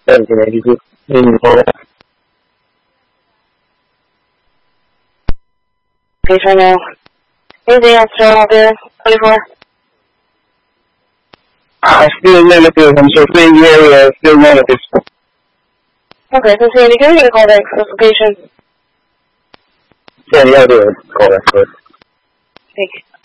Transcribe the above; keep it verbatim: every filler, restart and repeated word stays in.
seventeen eighty-two. You need to call that. Okay, right now. Anything else out there? twenty-four? I still negative. I'm so saying the area is still negative. Okay, so Sandy, can we get a call back for this location? Sandy, I'll do it. Call that first. Thank you.